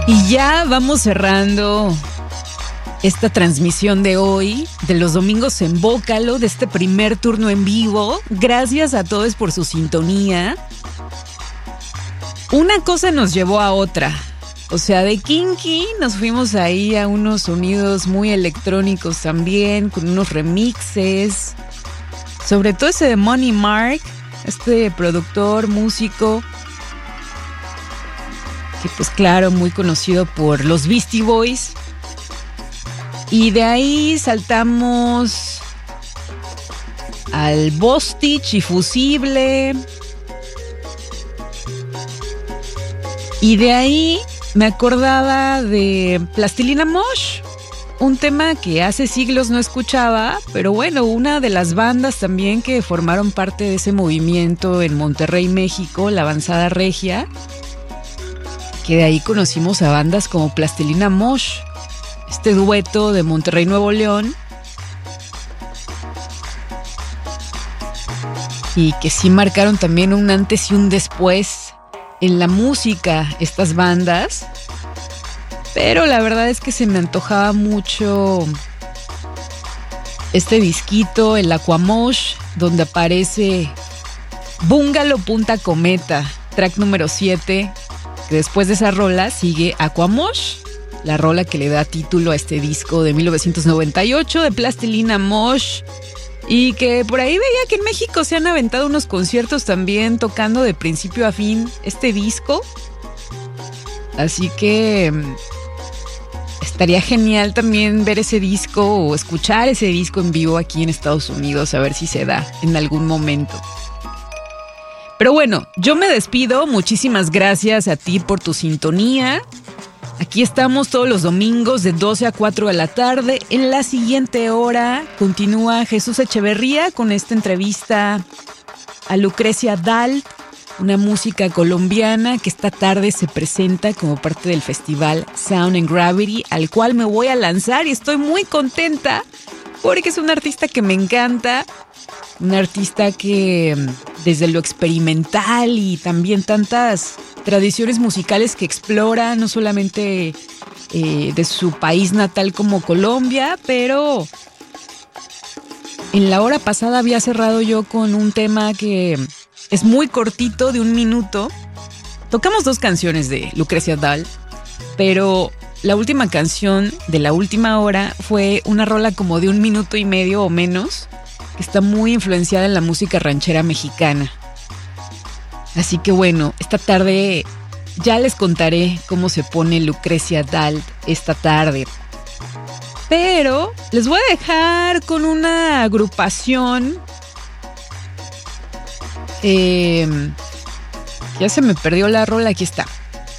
Y ya vamos cerrando esta transmisión de hoy, de los domingos en Bócalo, de este primer turno en vivo. Gracias a todos por su sintonía. Una cosa nos llevó a otra. O sea, de Kinky nos fuimos ahí a unos sonidos muy electrónicos también, con unos remixes. Sobre todo ese de Money Mark, este productor, músico, que pues claro, muy conocido por los Beastie Boys. Y de ahí saltamos al Bostich y Fusible. Y de ahí me acordaba de Plastilina Mosh, un tema que hace siglos no escuchaba, pero bueno, una de las bandas también que formaron parte de ese movimiento en Monterrey, México, la Avanzada Regia, que de ahí conocimos a bandas como Plastilina Mosh, este dueto de Monterrey, Nuevo León, y que sí marcaron también un antes y un después en la música, estas bandas. Pero la verdad es que se me antojaba mucho este disquito, el Aquamosh, donde aparece Bungalow Punta Cometa, track número 7, que después de esa rola sigue Aquamosh, la rola que le da título a este disco de 1998 de Plastilina Mosh. Y que por ahí veía que en México se han aventado unos conciertos también tocando de principio a fin este disco. Así que estaría genial también ver ese disco o escuchar ese disco en vivo aquí en Estados Unidos, a ver si se da en algún momento. Pero bueno, yo me despido. Muchísimas gracias a ti por tu sintonía. Aquí estamos todos los domingos de 12 a 4 de la tarde. En la siguiente hora continúa Jesús Echeverría con esta entrevista a Lucrecia Dalt, una música colombiana que esta tarde se presenta como parte del festival Sound and Gravity, al cual me voy a lanzar y estoy muy contenta porque es una artista que me encanta, una artista que desde lo experimental y también tantas tradiciones musicales que explora, no solamente de su país natal como Colombia, pero en la hora pasada había cerrado yo con un tema que es muy cortito, de 1 minuto. Tocamos 2 canciones de Lucrecia Dalt, pero la última canción de la última hora fue una rola como de 1 minuto y medio o menos, que está muy influenciada en la música ranchera mexicana. Así que bueno, esta tarde ya les contaré cómo se pone Lucrecia Dalt esta tarde. Pero les voy a dejar con una agrupación. Ya se me perdió la rola, aquí está.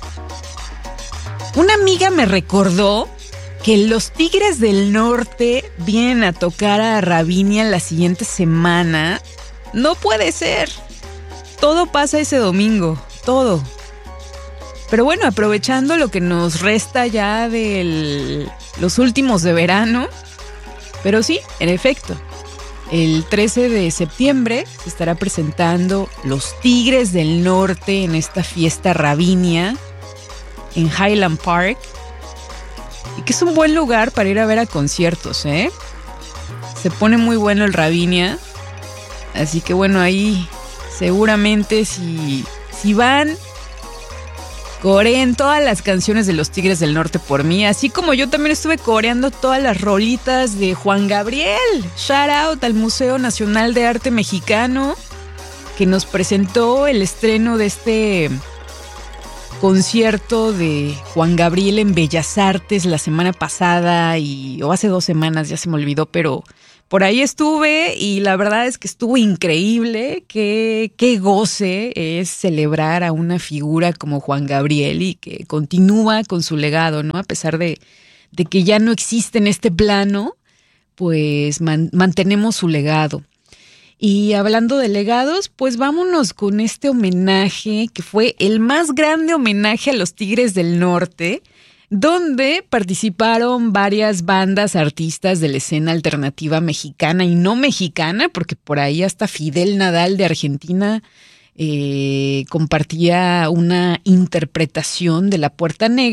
Una amiga me recordó que los Tigres del Norte vienen a tocar a Ravinia la siguiente semana. No puede ser. Todo pasa ese domingo, todo. Pero bueno, aprovechando lo que nos resta ya de los últimos de verano. Pero sí, en efecto, el 13 de septiembre se estará presentando los Tigres del Norte en esta fiesta Ravinia en Highland Park. Y que es un buen lugar para ir a ver a conciertos, ¿eh? Se pone muy bueno el Ravinia. Así que bueno, ahí seguramente si van, coreen todas las canciones de los Tigres del Norte por mí, así como yo también estuve coreando todas las rolitas de Juan Gabriel. Shout out al Museo Nacional de Arte Mexicano, que nos presentó el estreno de este concierto de Juan Gabriel en Bellas Artes la semana pasada o hace 2 semanas, ya se me olvidó, pero por ahí estuve y la verdad es que estuvo increíble. Qué goce es celebrar a una figura como Juan Gabriel y que continúa con su legado, ¿no? A pesar de que ya no existe en este plano, pues mantenemos su legado. Y hablando de legados, pues vámonos con este homenaje que fue el más grande homenaje a los Tigres del Norte, donde participaron varias bandas, artistas de la escena alternativa mexicana y no mexicana, porque por ahí hasta Fidel Nadal de Argentina compartía una interpretación de La Puerta Negra,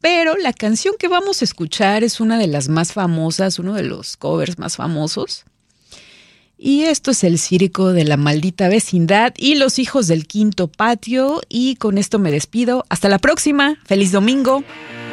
pero la canción que vamos a escuchar es una de las más famosas, uno de los covers más famosos. Y esto es El Circo de la Maldita Vecindad y Los Hijos del Quinto Patio. Y con esto me despido. Hasta la próxima. ¡Feliz domingo!